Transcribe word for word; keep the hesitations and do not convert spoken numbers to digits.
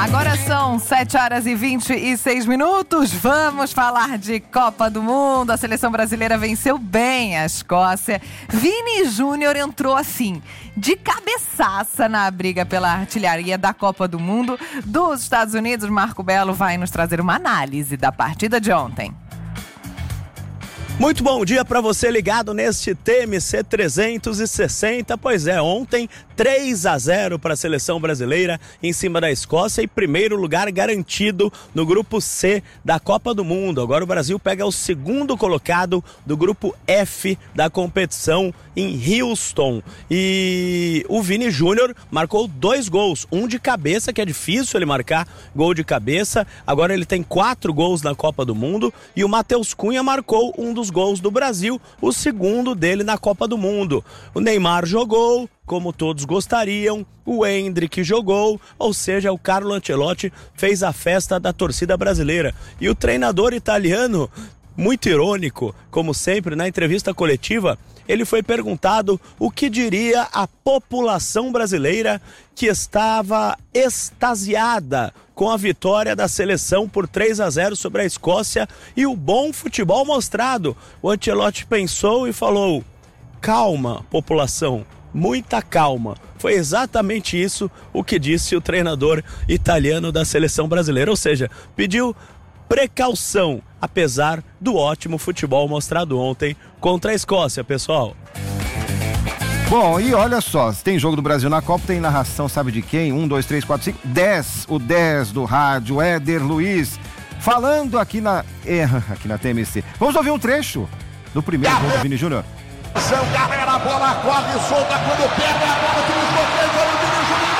Agora são sete horas e vinte e seis minutos. Vamos falar de Copa do Mundo. A seleção brasileira venceu bem a Escócia. Vini Júnior entrou assim, de cabeçaça na briga pela artilharia da Copa do Mundo dos Estados Unidos. Marco Belo vai nos trazer uma análise da partida de ontem. Muito bom dia para você ligado neste T M C trezentos e sessenta. Pois é, ontem três a zero para a seleção brasileira em cima da Escócia e primeiro lugar garantido no grupo C da Copa do Mundo. Agora o Brasil pega o segundo colocado do grupo F da competição em Houston. E o Vini Júnior marcou dois gols, um de cabeça, que é difícil ele marcar gol de cabeça. Agora ele tem quatro gols na Copa do Mundo e o Matheus Cunha marcou um dos gols do Brasil, o segundo dele na Copa do Mundo. O Neymar jogou, como todos gostariam, o Endrick jogou, ou seja, o Carlo Ancelotti fez a festa da torcida brasileira. E o treinador italiano, muito irônico, como sempre, na entrevista coletiva, ele foi perguntado o que diria a população brasileira que estava extasiada com a vitória da seleção por três a zero sobre a Escócia e o bom futebol mostrado. O Ancelotti pensou e falou: calma, população, muita calma. Foi exatamente isso o que disse o treinador italiano da seleção brasileira, ou seja, pediu precaução, apesar do ótimo futebol mostrado ontem contra a Escócia, pessoal. Bom, e olha só, tem jogo do Brasil na Copa, tem narração, sabe de quem? Um, dois, três, quatro, cinco, dez, o dez do rádio, Éder Luiz, falando aqui na, é, aqui na T M C. Vamos ouvir um trecho do primeiro gol do Vini Júnior. Galera, a bola corre solta quando pega a bola que nos bloqueios, o Vini Júnior